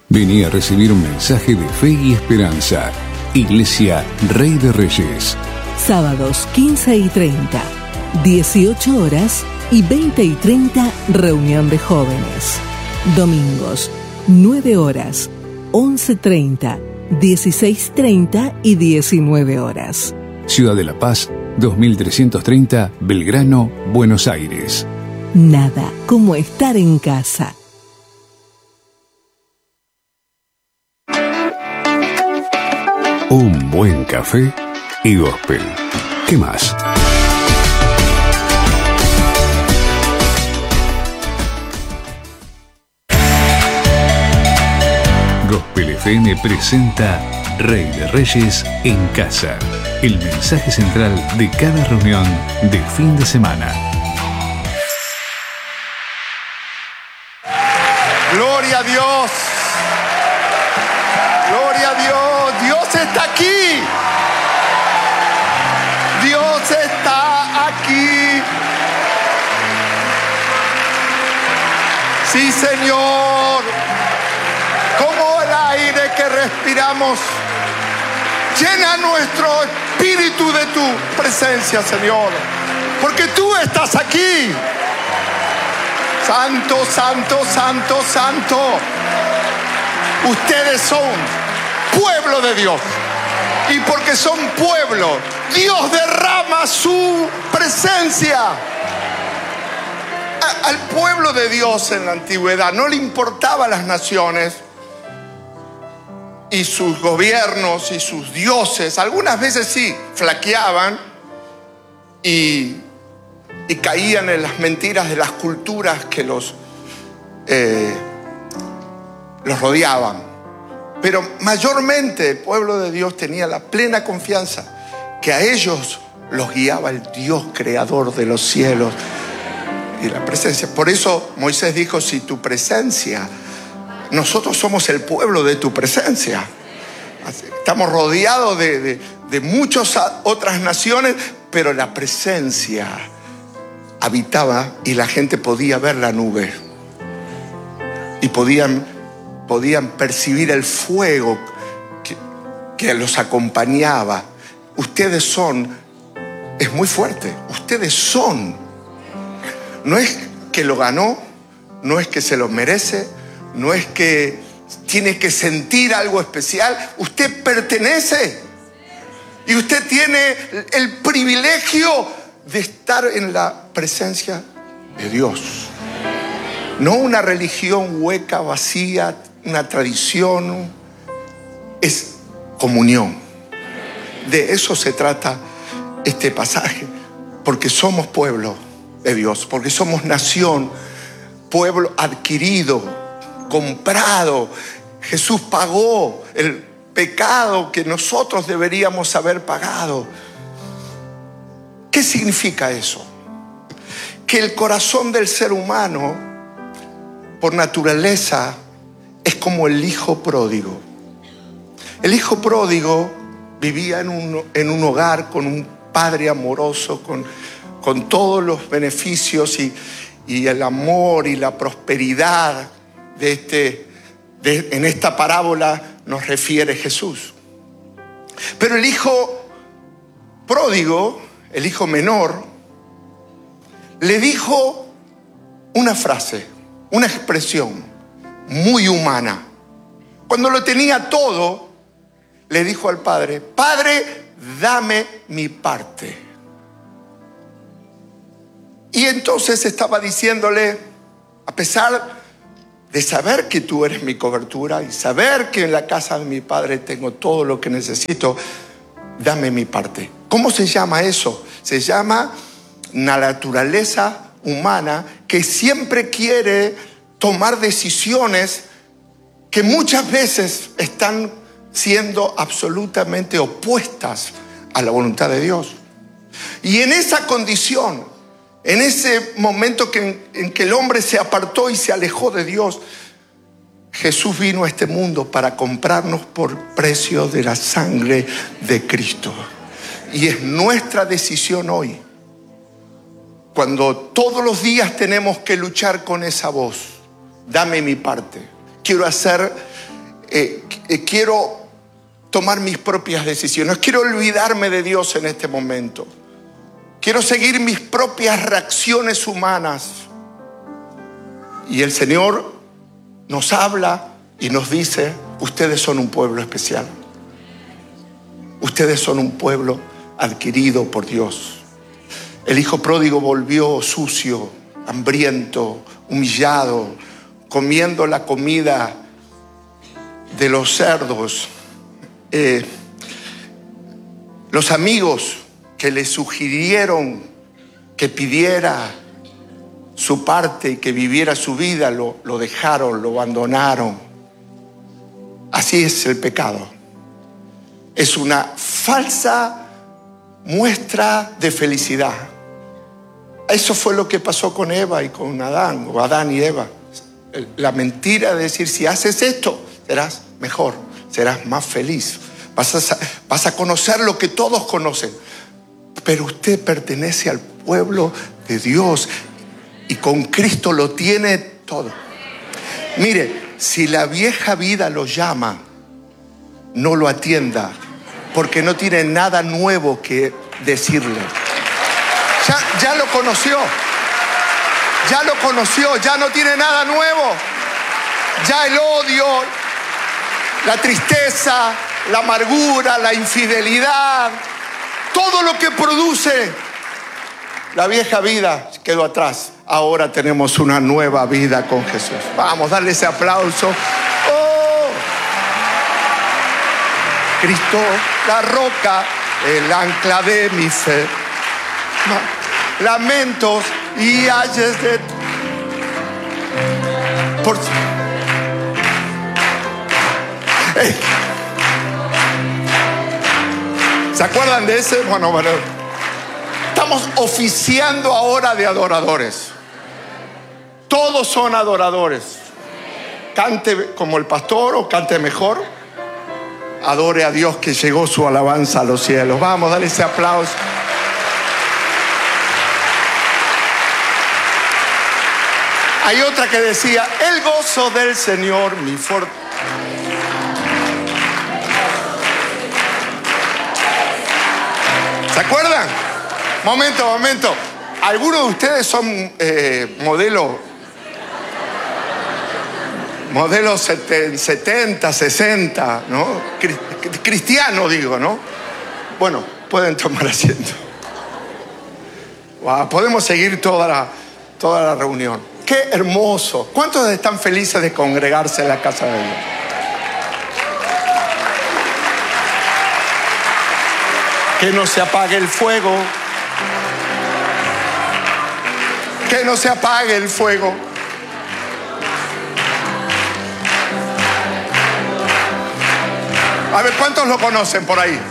Vení a recibir un mensaje de fe y esperanza. Iglesia Rey de Reyes. Sábados 15 y 30, 18 horas y 20 y 30, reunión de jóvenes. Domingos, 9 horas, 11:30, 16:30 y 19 horas. Ciudad de La Paz, 2330, Belgrano, Buenos Aires. Nada como estar en casa. Un buen café y gospel. ¿Qué más? Gospel FM presenta Rey de Reyes en casa. El mensaje central de cada reunión de fin de semana. Gloria a Dios. Gloria a Dios. Dios está aquí. Dios está aquí. Sí, Señor. Como el aire que respiramos llena nuestro espíritu de tu presencia, Señor. Porque tú estás aquí. Santo, santo, santo, santo. Ustedes son pueblo de Dios. Y porque son pueblo, Dios derrama su presencia. Al pueblo de Dios en la antigüedad no le importaban las naciones y sus gobiernos y sus dioses. Algunas veces sí, flaqueaban y caían en las mentiras de las culturas que los rodeaban. Pero mayormente el pueblo de Dios tenía la plena confianza que a ellos los guiaba el Dios creador de los cielos y la presencia. Por eso Moisés dijo: si tu presencia, nosotros somos el pueblo de tu presencia. Estamos rodeados de muchas otras naciones, pero la presencia habitaba y la gente podía ver la nube y podían percibir el fuego que los acompañaba. Ustedes son, es muy fuerte, ustedes son. No es que lo ganó, no es que se lo merece, no es que tiene que sentir algo especial. Usted pertenece y usted tiene el privilegio de estar en la presencia de Dios. No una religión hueca, vacía, una tradición. Es comunión. De eso se trata este pasaje. Porque somos pueblo de Dios, porque somos nación, pueblo adquirido, comprado. Jesús pagó el pecado que nosotros deberíamos haber pagado. ¿Qué significa eso? Que el corazón del ser humano, por naturaleza, es como el hijo pródigo. El hijo pródigo vivía en un hogar con un padre amoroso, con todos los beneficios y el amor y la prosperidad en esta parábola nos refiere Jesús. Pero el hijo pródigo, el hijo menor, le dijo una frase, una expresión muy humana. Cuando lo tenía todo, le dijo al padre: Padre, dame mi parte. Y entonces estaba diciéndole: a pesar de saber que tú eres mi cobertura y saber que en la casa de mi padre tengo todo lo que necesito, dame mi parte. ¿Cómo se llama eso? Se llama la naturaleza humana, que siempre quiere tomar decisiones que muchas veces están siendo absolutamente opuestas a la voluntad de Dios. Y en esa condición, en ese momento en que el hombre se apartó y se alejó de Dios, Jesús vino a este mundo para comprarnos por precio de la sangre de Cristo. Y es nuestra decisión hoy, cuando todos los días tenemos que luchar con esa voz: dame mi parte. Quiero hacer quiero tomar mis propias decisiones. Quiero olvidarme de Dios en este momento. Quiero seguir mis propias reacciones humanas. Y el Señor nos habla y nos dice: ustedes son un pueblo especial. Ustedes son un pueblo adquirido por Dios. El hijo pródigo volvió sucio, hambriento, humillado, comiendo la comida de los cerdos. Los amigos que le sugirieron que pidiera su parte y que viviera su vida, lo dejaron, lo abandonaron. Así es el pecado. Es una falsa muestra de felicidad. Eso fue lo que pasó con Eva y con Adán, o Adán y Eva. La mentira de decir: si haces esto, serás mejor, serás más feliz. Vas a conocer lo que todos conocen. Pero usted pertenece al pueblo de Dios y con Cristo lo tiene todo. Mire, si la vieja vida lo llama, no lo atienda, porque no tiene nada nuevo que decirle. Ya lo conoció. Ya lo conoció, ya no tiene nada nuevo. Ya el odio, la tristeza, la amargura, la infidelidad, todo lo que produce la vieja vida quedó atrás. Ahora tenemos una nueva vida con Jesús. Vamos, darle ese aplauso. ¡Oh! Cristo, la roca, el ancla de mi fe. Lamentos y ayes de... ¿Se acuerdan de ese? Bueno, estamos oficiando ahora de adoradores. Todos son adoradores. Cante como el pastor o cante mejor. Adore a Dios, que llegó su alabanza a los cielos. Vamos, dale ese aplauso. Hay otra que decía: el gozo del Señor mi fortaleza. ¿Se acuerdan? Momento. ¿Algunos de ustedes son modelos 70, 60, ¿no? Cristiano, digo, ¿no? Bueno, pueden tomar asiento. Wow, podemos seguir toda la reunión. ¡Qué hermoso! ¿Cuántos están felices de congregarse en la casa de Dios? Que no se apague el fuego. Que no se apague el fuego. A ver, ¿cuántos lo conocen por ahí?